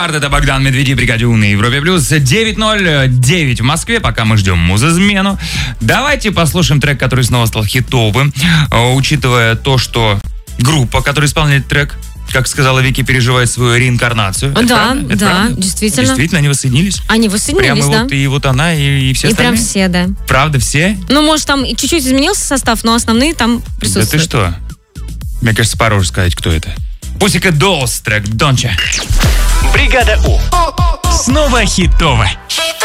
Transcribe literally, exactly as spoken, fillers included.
старт. Это Богдан Медведи, бригаде У на Европе Плюс. девять ноль девять в Москве, пока мы ждем музызмену. Давайте послушаем трек, который снова стал хитовым. Учитывая то, что группа, которая исполняет трек, как сказала Вики, переживает свою реинкарнацию. Да, это правда? Это да, правда? действительно. Действительно, они воссоединились? Они воссоединились, Прямо да. вот и вот она, и, и все и остальные? прям все, да. Правда, все? Ну, может, там и чуть-чуть изменился состав, но основные там присутствуют. Да ты что? Мне кажется, пора уже сказать, кто это. Pussycat Dolls, трек Донча. Бригада У. Снова хитово. Хит